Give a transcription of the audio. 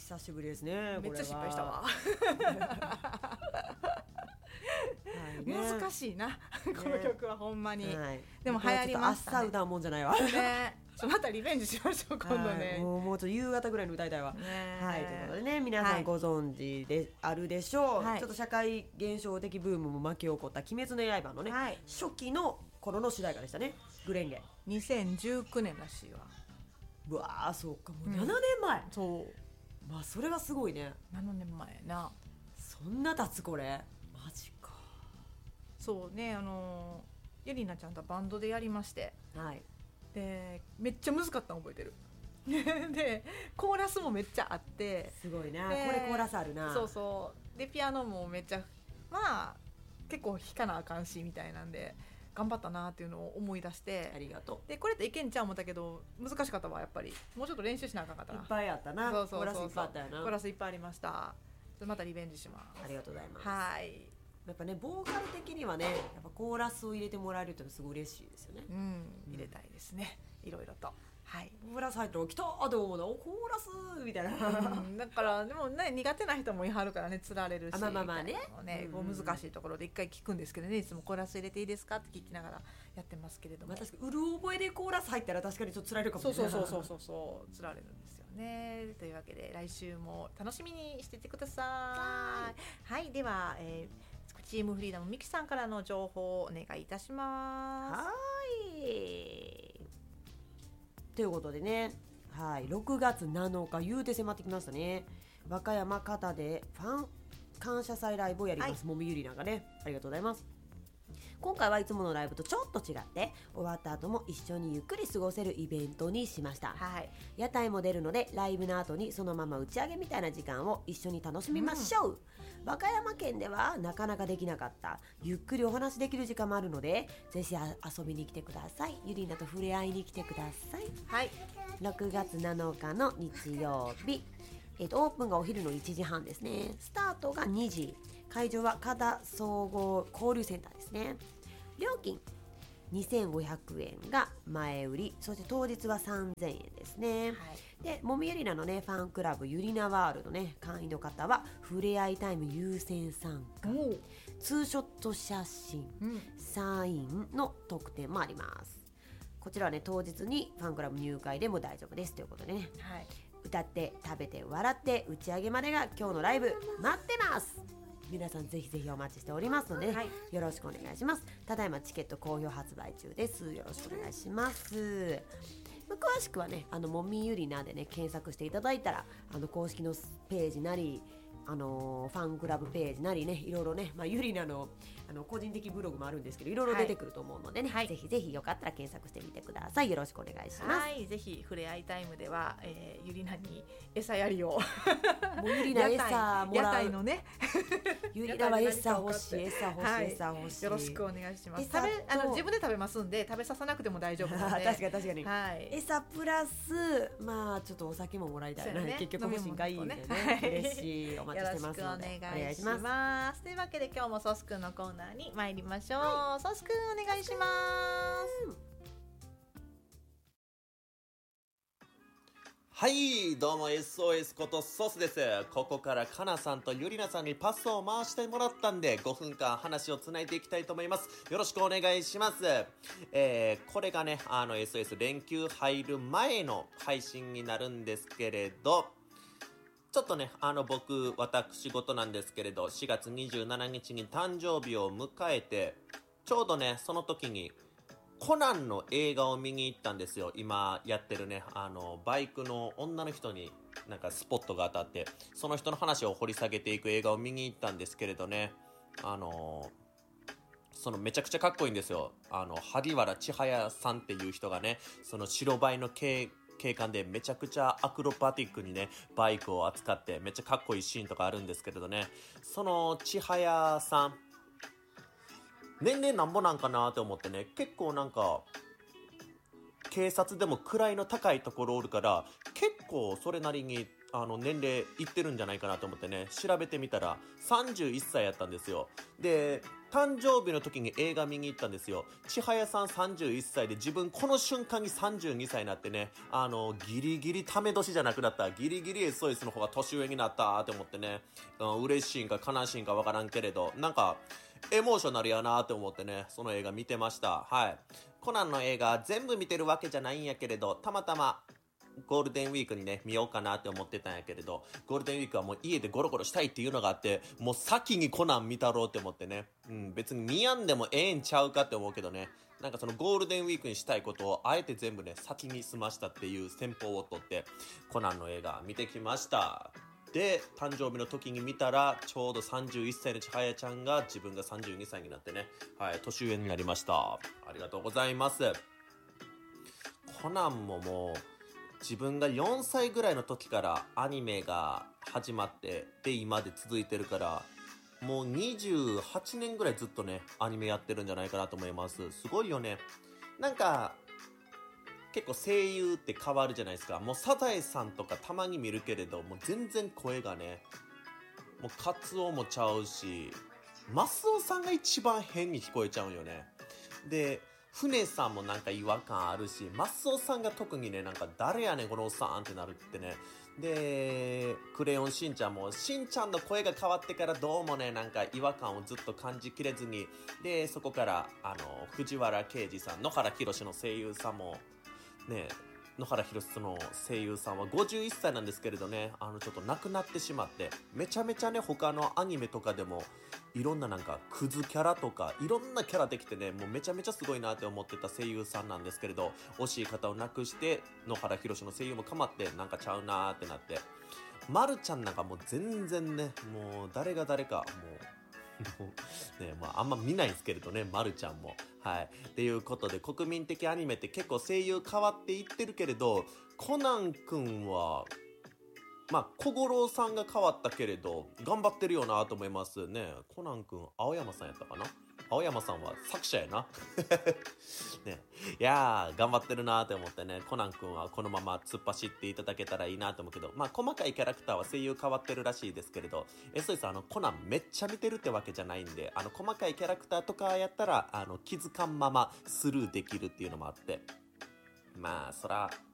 久しぶりですね。 めっちゃ失敗したわはいね、 難しいなこの曲はほんまに、 はい、 でも流行りましたね。 朝歌うもんじゃないわね、またリベンジしましょう今度ね、 はい、もうちょっと夕方ぐらいに歌いたいわ、 ね、 はいということでね、皆さんご存知であるでしょう、はい、ちょっと社会現象的ブームも巻き起こった鬼滅の刃のね、はい、初期の頃の主題歌でしたね。グレンゲ 2019年らしいわ。 うわー、そうか、もう7年前、そうまあそれはすごいね。 7年前な。 そんな経つこれマジか。 そうね、ゆりなちゃんとバンドでやりまして、 はい、 でめっちゃ難かったの覚えてるでコーラスもめっちゃあって、 すごいな、これコーラスあるな。 そうそうでピアノもめっちゃまあ結構弾かなあかんしみたいなんで頑張ったなっていうのを思い出して、 ありがとう。 でこれっていけんちゃう思ったけど難しかったわ。やっぱりもうちょっと練習しなあかんかったな。 いっぱいあったな。 そうそうそうそう、 コーラスいっぱいあったよな。 コーラスいっぱいありました。またリベンジします。 ありがとうございます。 はい、 やっぱね、ボーカル的にはね、やっぱコーラスを入れてもらえるっていうのはすごい嬉しいですよね。 うん、入れたいですね、いろいろと。はい、 コーラス入ったら来たーと思うの、おコーラスみたいな、 だからでもね、苦手な人もいはるからね、つられるし、 まあまあまあね、 こう難しいところで一回聞くんですけどね、いつもコーラス入れていいですかって聞きながらやってますけれども、 まあ、確かにうる覚えでコーラス入ったら確かにちょっとつられるかもしれない。 そうつられるんですよね。というわけで来週も楽しみにしていてください。はい、では、チームフリーダムミキさんからの情報をお願いいたします。 はい、ということでね、はい、6月7日言うて迫ってきましたね。和歌山方でファン感謝祭ライブをやります、もみゆりなんかね、ありがとうございます。今回はいつものライブとちょっと違って終わった後も一緒にゆっくり過ごせるイベントにしました、はい、屋台も出るのでライブの後にそのまま打ち上げみたいな時間を一緒に楽しみましょう、和歌山県ではなかなかできなかったゆっくりお話できる時間もあるので、ぜひ遊びに来てください。ゆりなと触れ合いに来てください。はい、6月7日の日曜日、オープンがお昼の1時半ですね。スタートが2時、会場は加田総合交流センターですね。料金2500円が前売り、そして当日は3000円ですね、はい、でもみゆりなのねファンクラブゆりなワールドね会員の方は触れ合いタイム優先参加、ツーショット写真、サインの特典もあります。こちらはね当日にファンクラブ入会でも大丈夫ですということでね、はい、歌って食べて笑って打ち上げまでが今日のライブ待ってます。皆さんぜひぜひお待ちしておりますので、はい、よろしくお願いします。ただいまチケット好評発売中です。よろしくお願いします。詳しくはねもみゆりなでね検索していただいたら公式のページなりファンクラブページなりねいろいろね、ゆりなの個人的ブログもあるんですけどいろいろ出てくると思うのでね、はい、ぜひぜひよかったら検索してみてください。よろしくお願いします。 はい、ぜひ触れ合いタイムでは、ゆりなに餌やりをもうゆりな餌もらう、 屋台のねゆりなは餌欲しい、餌欲しい、 はい、 餌欲しい。 よろしくお願いします。自分で食べますんで食べさせなくても大丈夫なので確かに確かに、はい、餌プラスちょっとお酒ももらいたいな、ね、結局欲しいんがいいんでね、嬉しい、お待ちしてますのでよろしくお願いします。というわけで今日もソスくんのコーナーに参りましょう、はい、ソスくんお願いします。 はい、どうも SOS ことソスです。ここからかなさんとゆりなさんにパスを回してもらったんで5分間話をつないでいきたいと思います。よろしくお願いします。これがねSOS 連休入る前の配信になるんですけれど、ちょっとね私事なんですけれど4月27日に誕生日を迎えて、ちょうどねその時にコナンの映画を見に行ったんですよ。今やってるねバイクの女の人になんかスポットが当たって、その人の話を掘り下げていく映画を見に行ったんですけれどね、そのめちゃくちゃかっこいいんですよ。萩原千早さんっていう人がね、その白バイの警官でめちゃくちゃアクロバティックにねバイクを扱ってめっちゃかっこいいシーンとかあるんですけれどね、その千早さん年齢なんぼなんかなって思ってね、結構なんか警察でも位の高いところおるから結構それなりに年齢いってるんじゃないかなと思ってね調べてみたら31歳やったんですよ。で誕生日の時に映画見に行ったんですよ。千早さん31歳で、自分この瞬間に32歳になってね、ギリギリため年じゃなくなった、ギリギリ SOS の方が年上になったって思ってね、嬉しいんか悲しいんかわからんけれど、なんかエモーショナルやなって思ってね、その映画見てました。はい。コナンの映画全部見てるわけじゃないんやけれど、たまたまゴールデンウィークにね見ようかなって思ってたんやけれど、ゴールデンウィークはもう家でゴロゴロしたいっていうのがあって、もう先にコナン見たろうって思ってね、別に見やんでもええんちゃうかって思うけどね、なんかそのゴールデンウィークにしたいことをあえて全部ね先に済ましたっていう戦法をとってコナンの映画見てきました。で、誕生日の時に見たらちょうど31歳の千早ちゃんが自分が32歳になってね、はい、年上になりました。ありがとうございます。コナンももう自分が4歳ぐらいの時からアニメが始まってで今で続いてるから、もう28年ぐらいずっとねアニメやってるんじゃないかなと思います。すごいよね。なんか結構声優って変わるじゃないですか。もうサザエさんとかたまに見るけれど、もう全然声がね、もうカツオもちゃうし、マスオさんが一番変に聞こえちゃうよね。で、船さんもなんか違和感あるし、マスオさんが特にね、なんか誰やねんこのおっさんってなるってね。で、クレヨンしんちゃんもしんちゃんの声が変わってからどうもね、なんか違和感をずっと感じきれずに、でそこから藤原啓治さん、野原ひろしの声優さんもね、野原ひろしの声優さんは51歳なんですけれどね、ちょっと亡くなってしまって、めちゃめちゃね他のアニメとかでもいろんななんかクズキャラとかいろんなキャラできてね、もうめちゃめちゃすごいなって思ってた声優さんなんですけれど、惜しい方を亡くして野原ひろしの声優もかまってなんかちゃうなーってなって、まるちゃんなんかもう全然ね、もう誰が誰かもうね、まあ、あんま見ないんですけれどね、まるちゃんも。はい。っていうことで、国民的アニメって結構声優変わっていってるけれど、コナンくんは、まあ、小五郎さんが変わったけれど、頑張ってるよなと思いますね。コナンくん、青山さんやったかな？青山さんは作者やな。ね、いやー、頑張ってるなーって思ってね、コナンくんはこのまま突っ走っていただけたらいいなと思うけど、まあ、細かいキャラクターは声優変わってるらしいですけれど、そうです、コナンめっちゃ見てるってわけじゃないんで、細かいキャラクターとかやったら、気づかんままスルーできるっていうのもあって、まあ、そら、